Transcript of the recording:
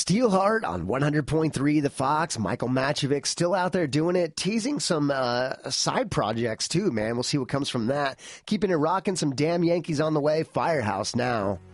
Steelheart on 100.3 The Fox. Michael Matchovic still out there doing it, teasing some side projects too, man. We'll see what comes from that. Keeping it rocking, some damn Yankees on the way. Firehouse now.